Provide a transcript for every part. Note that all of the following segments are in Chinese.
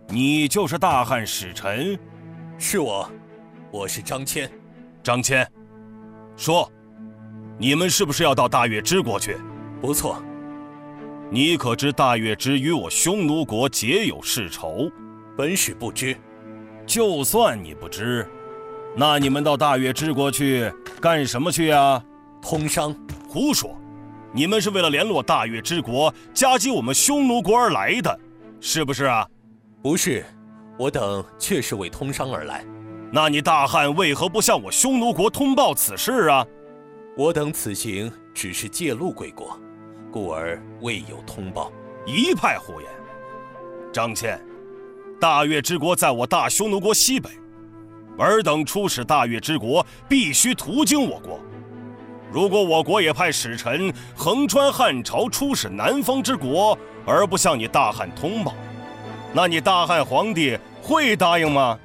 你就是大汉使臣？ 是我是张骞。 张骞，说，你们是不是要到大月支国去？ 不错。 你可知大月支与我匈奴国结有世仇？ 本使不知。 就算你不知，那你们到大月支国去干什么去啊？ 通商。 胡说！你们是为了联络大月支国，夹击我们匈奴国而来的，是不是啊？ 不是，我等确是为通商而来。 那你大汉为何不向我匈奴国通报此事啊？ 我等此行只是借路归国，故而未有通报。 一派胡言！张骞，大月支国在我大匈奴国西北，尔等出使大月支国，必须途经我国。如果我国也派使臣横穿汉朝出使南方之国，而不向你大汉通报，那你大汉皇帝会答应吗？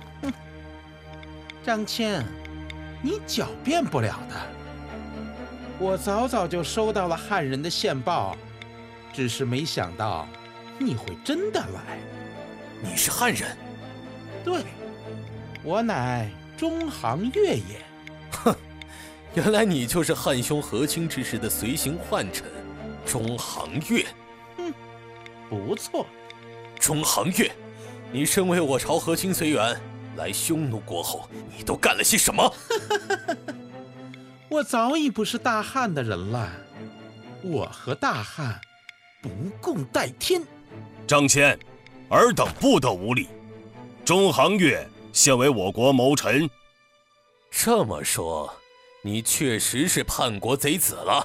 张骞，你狡辩不了的。我早早就收到了汉人的线报，只是没想到你会真的来。 你是汉人？ 对，我乃中行月也。 哼，原来你就是汉兄和亲之时的随行宦臣中行月。 不错。 中行月，你身为我朝和亲随员，来匈奴国后，你都干了些什么？ 我早已不是大汉的人了，我和大汉不共戴天。 张骞，尔等不得无礼。中行月现为我国谋臣。 这么说，你确实是叛国贼子了。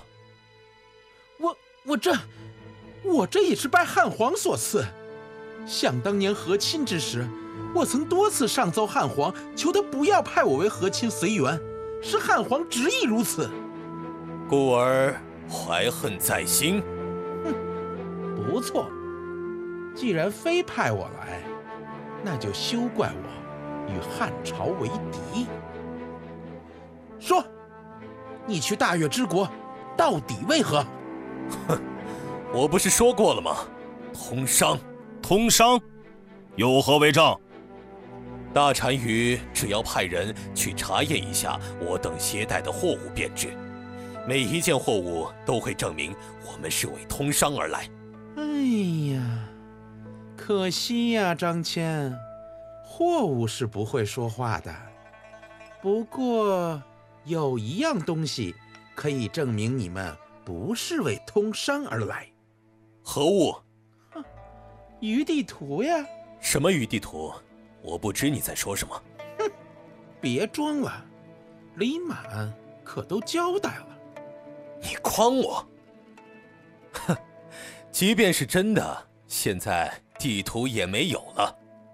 我这也是拜汉皇所赐。想当年和亲之时，我曾多次上奏汉皇，求他不要派我为和亲随员，是汉皇执意如此。 故而怀恨在心。 不错，既然非派我来，那就休怪我与汉朝为敌。说，你去大月支国到底为何？ 我不是说过了吗？通商。 通商？有何为证？ 大单于只要派人去查验一下我等携带的货物便知，每一件货物都会证明我们是为通商而来。 哎呀，可惜呀，张骞，货物是不会说话的。不过有一样东西可以证明你们不是为通商而来。 何物？ 鱼地图呀。 什么鱼地图？我不知你在说什么。 别装了，李满可都交代了。 你诓我？哼，即便是真的，现在地图也没有了。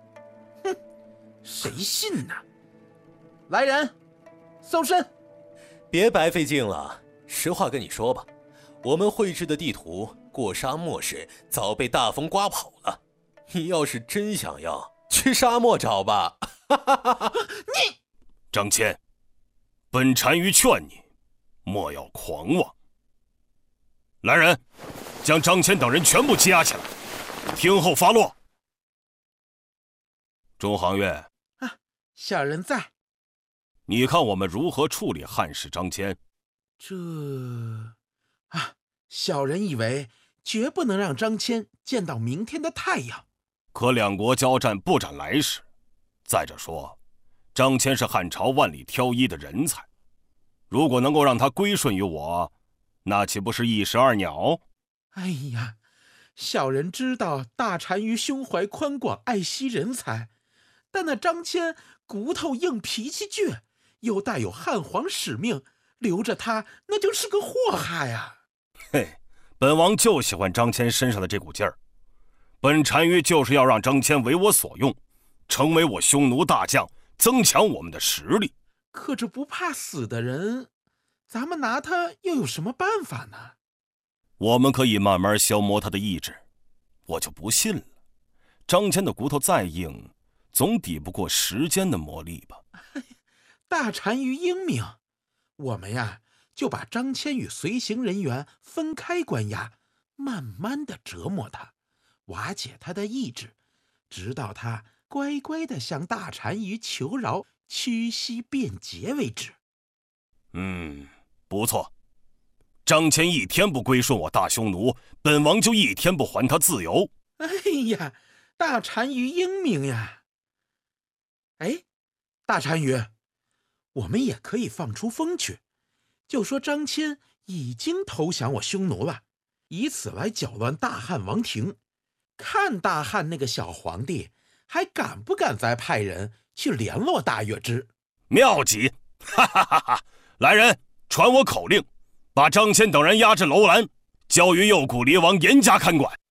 谁信呢？来人，搜身！ 别白费劲了，实话跟你说吧，我们绘制的地图过沙漠时早被大风刮跑了。你要是真想要，去沙漠找吧。 你张骞，本单于劝你，莫要狂妄。来人，将张骞等人全部羁押起来，听候发落。中行月， 小人在。 你看我们如何处理汉使张骞？ 小人以为绝不能让张骞见到明天的太阳。 可两国交战不斩来使。再者说，张骞是汉朝万里挑一的人才，如果能够让他归顺于我，那岂不是一石二鸟？ 哎呀，小人知道大单于胸怀宽广，爱惜人才，但那张骞骨头硬，脾气倔，又带有汉皇使命，留着他那就是个祸害呀。 嘿，本王就喜欢张骞身上的这股劲儿。本单于就是要让张骞为我所用，成为我匈奴大将，增强我们的实力。 可这不怕死的人，咱们拿他又有什么办法呢？ 我们可以慢慢消磨他的意志。我就不信了，张骞的骨头再硬，总抵不过时间的磨砺吧。 大单于英明，我们呀就把张骞与随行人员分开关押，慢慢的折磨他，瓦解他的意志， 直到他乖乖地向大单于求饶，屈膝辩解为止。 不错。张骞一天不归顺我大匈奴，本王就一天不还他自由。 哎呀，大单于英明呀！哎，大单于，我们也可以放出风去，就说张骞已经投降我匈奴了，以此来搅乱大汉王庭，看大汉那个小皇帝还敢不敢再派人去联络大月支。 妙极！哈哈哈哈！来人，传我口令，把张骞等人押至楼兰，交于右谷离王严加看管。